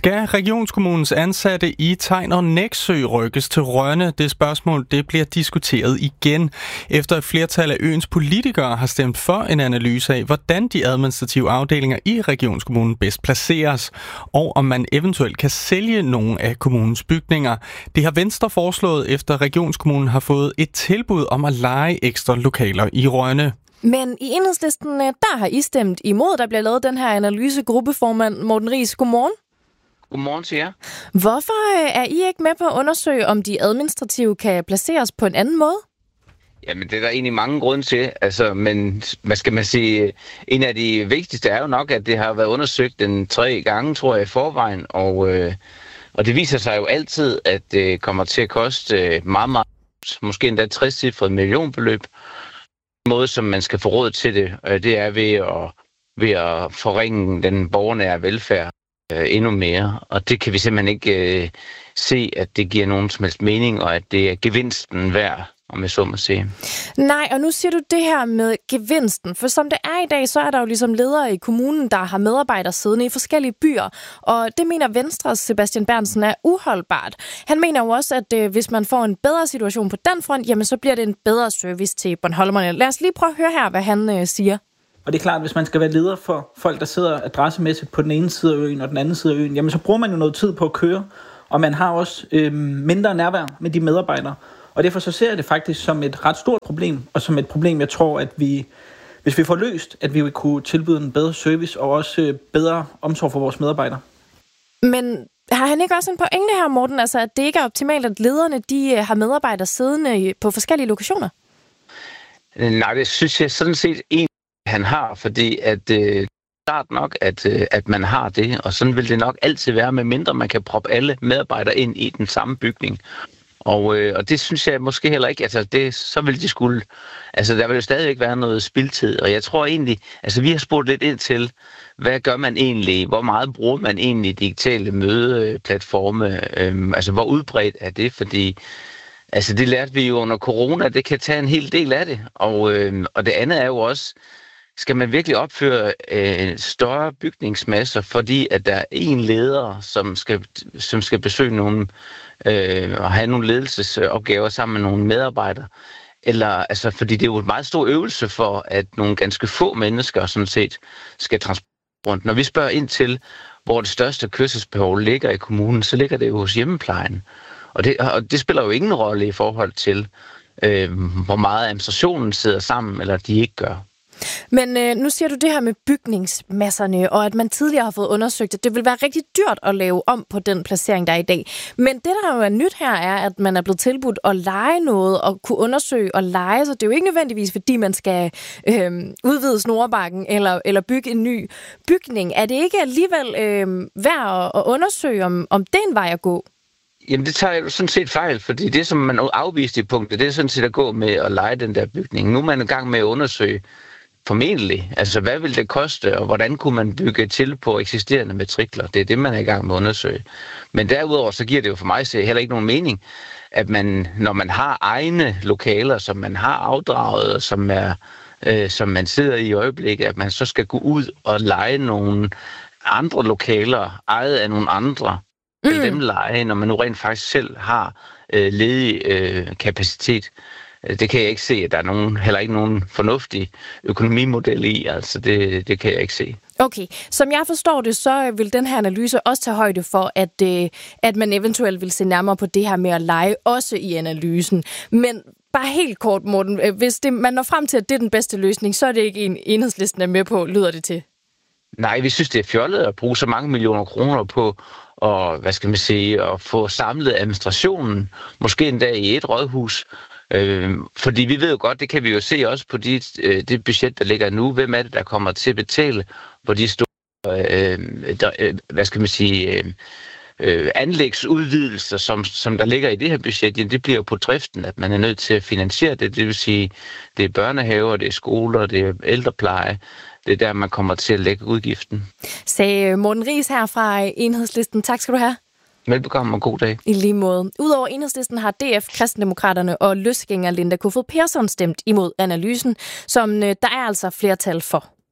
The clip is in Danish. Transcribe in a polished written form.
Skal regionskommunens ansatte i Tegn og Nexø rykkes til Rønne? Det spørgsmål det bliver diskuteret igen, efter et flertal af øens politikere har stemt for en analyse af, hvordan de administrative afdelinger i regionskommunen bedst placeres, og om man eventuelt kan sælge nogle af kommunens bygninger. Det har Venstre foreslået, efter regionskommunen har fået et tilbud om at leje ekstra lokaler i Rønne. Men i Enhedslisten, der har I stemt imod, der bliver lavet den her analyse. Gruppeformand Morten Riis, godmorgen. Godmorgen til jer. Hvorfor er I ikke med på at undersøge, om de administrative kan placeres på en anden måde? Jamen, det er der egentlig mange grunde til. Altså, men hvad skal man sige? En af de vigtigste er jo nok, at det har været undersøgt 3 gange, tror jeg, i forvejen. Og det viser sig jo altid, at det kommer til at koste meget, meget, måske endda 60-cifret millionbeløb. Måde, som man skal få råd til det er ved at forringe den borgernære velfærd endnu mere. Og det kan vi simpelthen ikke se, at det giver nogen som helst mening, og at det er gevinsten værd, om jeg så må sige. Nej, og nu siger du det her med gevinsten, for som det er i dag, så er der jo ligesom ledere i kommunen, der har medarbejdere siddende i forskellige byer, og det mener Venstres Sebastian Berntsen er uholdbart. Han mener jo også, at hvis man får en bedre situation på den front, jamen så bliver det en bedre service til bornholmerne. Lad os lige prøve at høre her, hvad han siger. Og det er klart, at hvis man skal være leder for folk, der sidder adressemæssigt på den ene side af øen og den anden side af øen, jamen så bruger man jo noget tid på at køre, og man har også mindre nærvær med de medarbejdere. Og derfor så ser jeg det faktisk som et ret stort problem, og som et problem, jeg tror, at hvis vi får løst, at vi vil kunne tilbyde en bedre service og også bedre omsorg for vores medarbejdere. Men har han ikke også en pointe her, Morten, altså at det ikke er optimalt, at lederne de har medarbejdere siddende på forskellige lokationer? Nej, det synes jeg sådan set egentlig, han har, fordi at det er klart nok, at man har det, og sådan vil det nok altid være, medmindre man kan proppe alle medarbejdere ind i den samme bygning. Og det synes jeg måske heller ikke, altså så vil de skulle, altså der vil jo stadigvæk være noget spildtid, og jeg tror egentlig, altså vi har spurgt lidt ind til, hvad gør man egentlig, hvor meget bruger man egentlig digitale mødeplatforme, altså hvor udbredt er det, fordi altså det lærte vi jo under corona, det kan tage en hel del af det, og det andet er jo også, skal man virkelig opføre større bygningsmasser, fordi at der er en leder, som skal besøge nogen og have nogle ledelsesopgaver sammen med nogle medarbejdere? Eller, altså, fordi det er jo en meget stor øvelse for, at nogle ganske få mennesker sådan set skal transportere rundt. Når vi spørger ind til, hvor det største kørselsbehov ligger i kommunen, så ligger det jo hos hjemmeplejen. Og det spiller jo ingen rolle i forhold til, hvor meget administrationen sidder sammen, eller de ikke gør. Men nu siger du det her med bygningsmasserne, og at man tidligere har fået undersøgt, at det vil være rigtig dyrt at lave om på den placering, der er i dag. Men det, der jo er nyt her, er, at man er blevet tilbudt at leje noget, og kunne undersøge og leje, så det er jo ikke nødvendigvis, fordi man skal udvide Snorebakken eller bygge en ny bygning. Er det ikke alligevel værd at undersøge, om det er en vej at gå? Jamen det tager jeg jo sådan set fejl, fordi det, som man afviste i punktet, det er sådan set at gå med at leje den der bygning. Nu er man i gang med at undersøge formentlig, altså hvad vil det koste, og hvordan kunne man bygge til på eksisterende matrikler? Det er det, man er i gang med at undersøge. Men derudover, så giver det jo for mig heller ikke nogen mening, at man, når man har egne lokaler, som man har afdraget, og som man sidder i øjeblikket, at man så skal gå ud og leje nogle andre lokaler, ejet af nogle andre, dem leje, når man nu rent faktisk selv har ledig kapacitet. Det kan jeg ikke se, at der er heller ikke nogen fornuftig økonomimodel i. Altså det kan jeg ikke se. Okay, som jeg forstår det, så vil den her analyse også tage højde for, at man eventuelt vil se nærmere på det her med at lege, også i analysen. Men bare helt kort, Morten, hvis man når frem til, at det er den bedste løsning, så er det ikke en Enhedslisten er med på, lyder det til? Nej, vi synes, det er fjollet at bruge så mange millioner kroner på og at få samlet administrationen, måske endda i et rådhus. Fordi vi ved jo godt, det kan vi jo se også på det budget, der ligger nu. Hvem er det, der kommer til at betale på de store, anlægsudvidelser, som der ligger i det her budget? Jamen, det bliver jo på driften, at man er nødt til at finansiere det. Det vil sige, det er børnehaver, det er skoler, det er ældrepleje. Det er der, man kommer til at lægge udgiften. Sagde Morten Riis her fra Enhedslisten. Tak skal du have. Velbekomme og god dag. I lige måde. Udover Enhedslisten har DF, Kristendemokraterne og løsgænger Linda Kofod Persson stemt imod analysen, som der er altså flertal for.